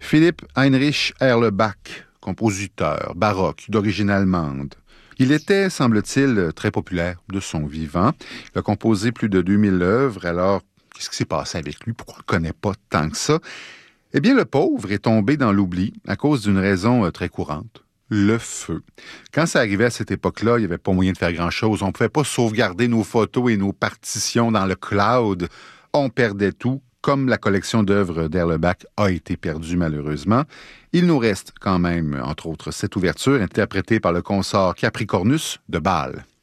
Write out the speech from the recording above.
Philipp Heinrich Erlebach, compositeur baroque d'origine allemande. Il était, semble-t-il, très populaire de son vivant. Il a composé plus de 2000 œuvres. Alors, qu'est-ce qui s'est passé avec lui? Pourquoi on ne le connaît pas tant que ça? Eh bien, le pauvre est tombé dans l'oubli à cause d'une raison très courante. Le feu. Quand ça arrivait à cette époque-là, il n'y avait pas moyen de faire grand-chose. On ne pouvait pas sauvegarder nos photos et nos partitions dans le cloud. On perdait tout, comme la collection d'œuvres d'Erlebach a été perdue malheureusement. Il nous reste quand même, entre autres, cette ouverture interprétée par le consort Capricornus de Bâle.